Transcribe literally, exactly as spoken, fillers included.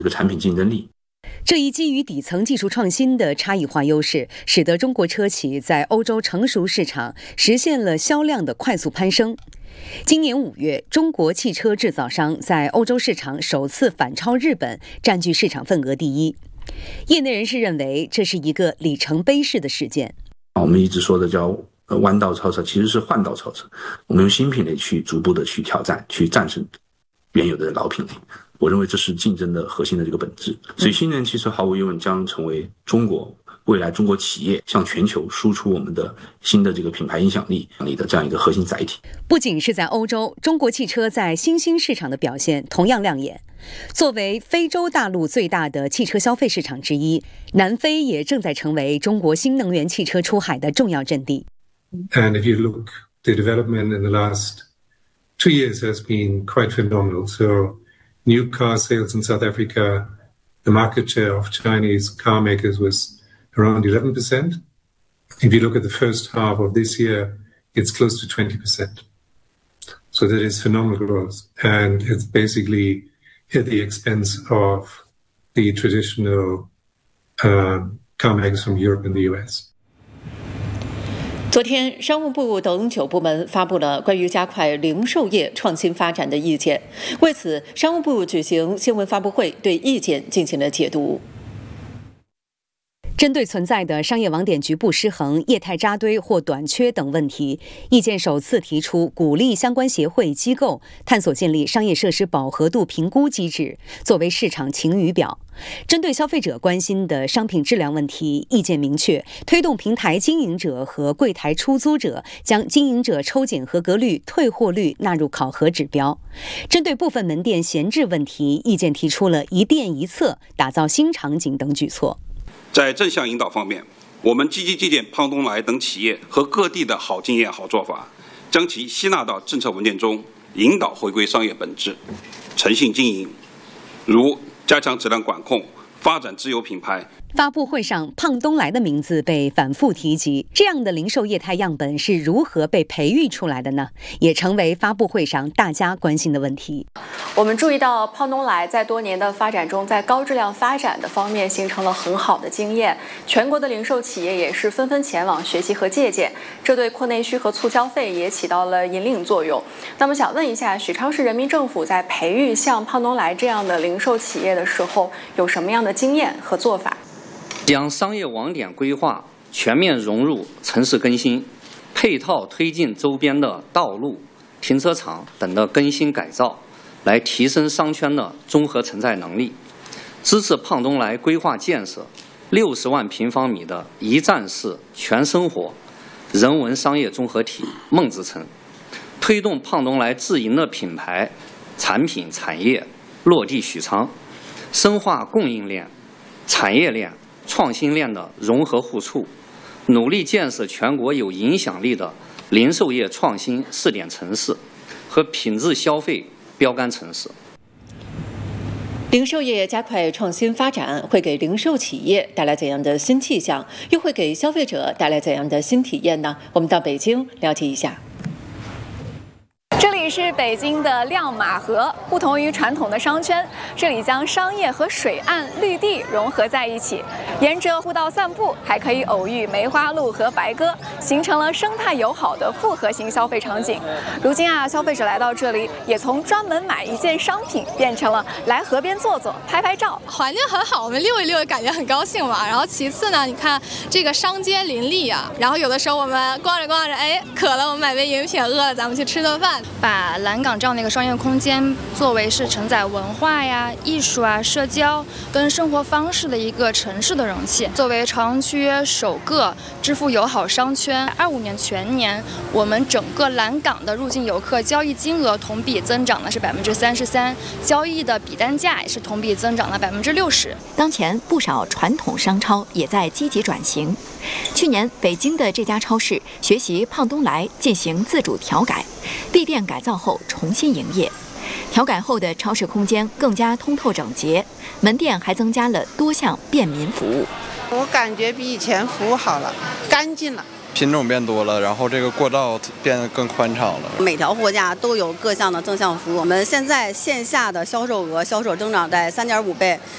这个产品竞争力。 这一基于底层技术创新的差异化优势，使得中国车企在欧洲成熟市场实现了销量的快速攀升。今年五月，中国汽车制造商在欧洲市场首次反超日本，占据市场份额第一。业内人士认为，这是一个里程碑式的事件。 我们一直说的叫弯道超车，其实是换道超车。我们用新品类去逐步的去挑战，去战胜原有的老品类。我认为这是竞争的核心的这个本质。所以新能源汽车毫无疑问将成为中国未来中国企业向全球输出我们的新的这个品牌影响力的这样一个核心载体。 不仅是在欧洲，中国汽车在新兴市场的表现同样亮眼。作为非洲大陆最大的汽车消费市场之一，南非也正在成为中国新能源汽车出海的重要阵地。 And if you look, the development in the last two years has been quite phenomenal. So new car sales in South Africa, the market share of Chinese car makers was around eleven percent. If you look at the first half of this year, it's close to twenty percent. So that is phenomenal growth. And it's basically at the expense of the traditional uh, car makers from Europe and the U S. 昨天，商务部等九部门发布了关于加快零售业创新发展的意见。为此，商务部举行新闻发布会，对意见进行了解读。 针对存在的商业网点局部失衡、业态扎堆或短缺等问题，意见首次提出鼓励相关协会机构探索建立商业设施饱和度评估机制，作为市场晴雨表。针对消费者关心的商品质量问题，意见明确推动平台经营者和柜台出租者将经营者抽检合格率、退货率纳入考核指标。针对部分门店闲置问题，意见提出了一店一策、打造新场景等举措。 在正向引导方面，我们积极借鉴胖东来等企业和各地的好经验、好做法，将其吸纳到政策文件中，引导回归商业本质，诚信经营，如加强质量管控、发展自有品牌。 发布会上，胖东来的名字被反复提及。这样的零售业态样本是如何被培育出来的呢？也成为发布会上大家关心的问题。 我们注意到，胖东来在多年的发展中，在高质量发展的方面形成了很好的经验，全国的零售企业也是纷纷前往学习和借鉴，这对扩内需和促消费也起到了引领作用。那么想问一下，许昌市人民政府在培育像胖东来这样的零售企业的时候，有什么样的经验和做法？ 将商业网点规划全面融入城市更新，配套推进周边的道路、停车场等的更新改造，来提升商圈的综合承载能力，支持胖东来规划建设六十万平方米的一站式全生活人文商业综合体梦之城，推动胖东来自营的品牌、产品、产业落地许昌，深化供应链、产业链、创新链的融合互促，努力建设全国有影响力的零售业创新试点城市和品质消费标杆城市。 零售业加快创新发展，会给零售企业带来怎样的新气象？又会给消费者带来怎样的新体验呢？我们到北京了解一下。 这里是北京的亮马河，不同于传统的商圈，这里将商业和水岸绿地融合在一起，沿着互道散步，还可以偶遇梅花鹿和白鸽，形成了生态友好的复合型消费场景。如今啊，消费者来到这里，也从专门买一件商品，变成了来河边坐坐、拍拍照。 环境很好，我们溜一溜，感觉很高兴嘛。然后其次呢，你看这个商街林立啊，然后有的时候我们逛着逛着，哎，渴了，我们买杯饮品；饿了，咱们去吃顿饭。 把蓝港这样的一个商业空间作为是承载文化呀、艺术啊、社交跟生活方式的一个城市的容器，作为朝阳区首个支付友好商圈，二五年全年我们整个蓝港的入境游客交易金额同比增长的是百分之三十三，交易的笔单价也是同比增长了百分之六十。 当前不少传统商超也在积极转型。去年，北京的这家超市学习胖东来进行自主调改，闭店改造后重新营业。调改后的超市空间更加通透整洁，门店还增加了多项便民服务。 我感觉比以前服务好了，干净了。 品种变多了，然后这个过道变得更宽敞了。 每条货架都有各项的正向服务。我们现在线下的销售额销售增长在三点五倍，